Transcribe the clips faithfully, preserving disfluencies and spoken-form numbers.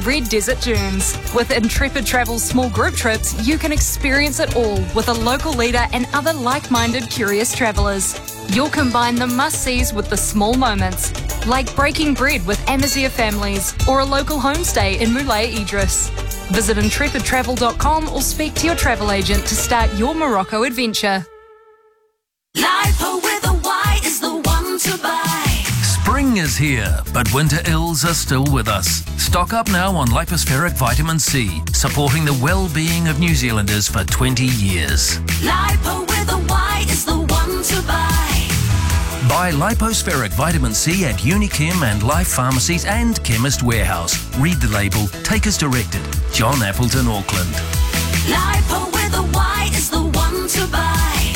Red Desert Dunes. With Intrepid Travel's small group trips, you can experience it all with a local leader and other like-minded curious travellers. You'll combine the must-sees with the small moments, like breaking bread with Amazigh families or a local homestay in Moulay Idris. Visit intrepid travel dot com or speak to your travel agent to start your Morocco adventure. Lipo with a Y is the one to buy. Spring is here, but winter ills are still with us. Stock up now on lipospheric vitamin C, supporting the well-being of New Zealanders for twenty years. Lipo with a Y is the one to buy. Buy lipospheric vitamin C at Unichem and Life Pharmacies and Chemist Warehouse. Read the label. Take as directed. John Appleton, Auckland. Lipo with a Y is the one to buy.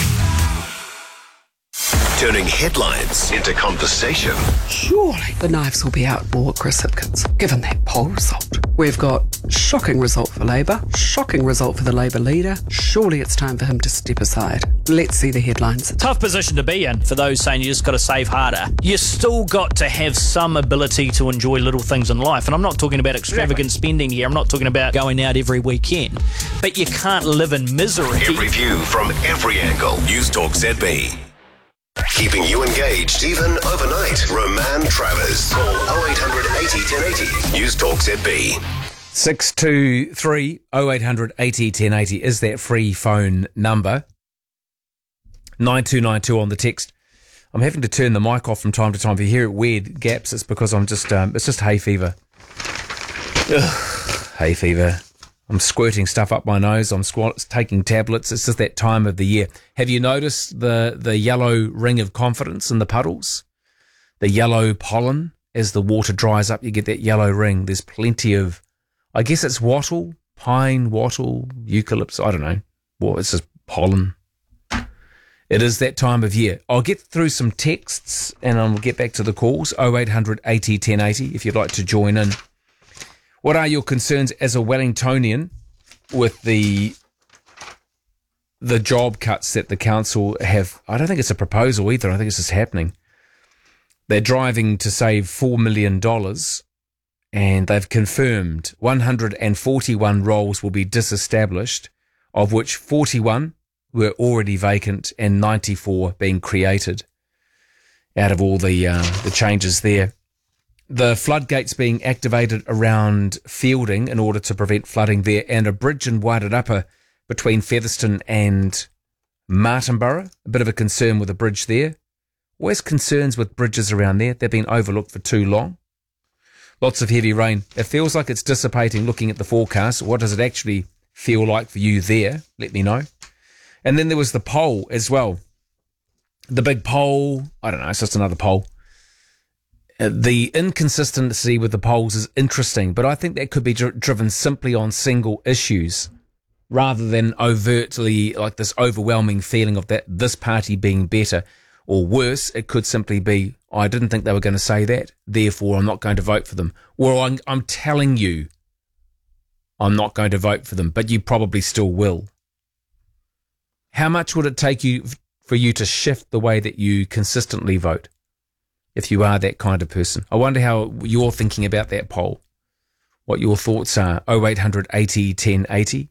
Turning headlines into conversation. Surely the knives will be out more at Chris Hipkins, given that poll result. We've got shocking result for Labour, shocking result for the Labour leader. Surely it's time for him to step aside. Let's see the headlines. Tough position to be in for those saying you just got to save harder. You still got to have some ability to enjoy little things in life. And I'm not talking about extravagant spending here. I'm not talking about going out every weekend. But you can't live in misery. Every view from every angle. News Talk Z B. Keeping you engaged even overnight. Roman Travers. Call oh eight hundred eighty ten eighty. News Talk Z B. six two three oh eight hundred eighty ten eighty is that free phone number. nine two nine two on the text. I'm having to turn the mic off from time to time. If you hear weird gaps, it's because I'm just, um, it's just hay fever. Ugh, hay fever. I'm squirting stuff up my nose. I'm squat- taking tablets. It's just that time of the year. Have you noticed the, the yellow ring of confidence in the puddles? The yellow pollen. As the water dries up, you get that yellow ring. There's plenty of, I guess it's wattle, pine, wattle, eucalyptus. I don't know. Well, it's just pollen. It is that time of year. I'll get through some texts and I'll get back to the calls. oh eight hundred eighty ten eighty if you'd like to join in. What are your concerns as a Wellingtonian with the the job cuts that the council have? I don't think it's a proposal either. I think it's just happening. They're driving to save four million dollars and they've confirmed one hundred forty-one roles will be disestablished, of which forty-one were already vacant and ninety-four being created out of all the uh, the changes there. The floodgates being activated around Fielding in order to prevent flooding there, and a bridge in Wairarapa between Featherston and Martinborough. A bit of a concern with a bridge there. Always concerns with bridges around there. They've been overlooked for too long. Lots of heavy rain. It feels like it's dissipating looking at the forecast. What does it actually feel like for you there? Let me know. And then there was the poll as well. The big poll. I don't know. It's just another poll. Uh, the inconsistency with the polls is interesting, but I think that could be dr- driven simply on single issues rather than overtly like this overwhelming feeling of that this party being better or worse. It could simply be, I didn't think they were going to say that, therefore I'm not going to vote for them. Or I'm, I'm telling you I'm not going to vote for them, but you probably still will. How much would it take you for you to shift the way that you consistently vote? If you are that kind of person. I wonder how you're thinking about that poll. What your thoughts are. oh eight hundred eighty ten eighty.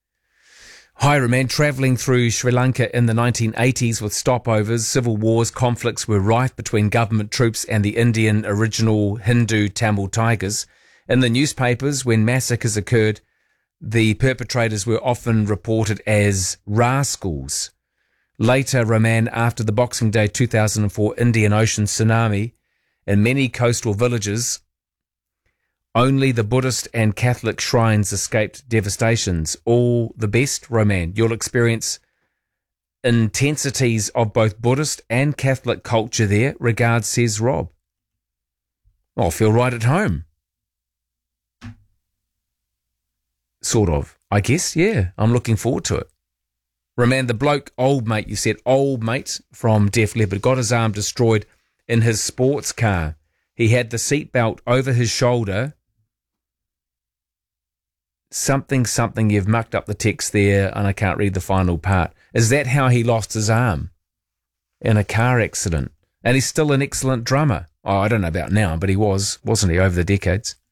Hi, Roman. Travelling through Sri Lanka in the nineteen eighties with stopovers, civil wars, conflicts were rife between government troops and the Indian original Hindu Tamil Tigers. In the newspapers, when massacres occurred, the perpetrators were often reported as rascals. Later, Roman, after the Boxing Day two thousand four Indian Ocean tsunami, in many coastal villages, only the Buddhist and Catholic shrines escaped devastations. All the best, Roman. You'll experience intensities of both Buddhist and Catholic culture there. Regards, says Rob. I'll feel right at home. Sort of. I guess, yeah. I'm looking forward to it. Roman, the bloke, old mate, you said, old mate from Def Leppard, got his arm destroyed in his sports car. He had the seatbelt over his shoulder. Something, something, you've mucked up the text there and I can't read the final part. Is that how he lost his arm? In a car accident. And he's still an excellent drummer. Oh, I don't know about now, but he was, wasn't he, over the decades?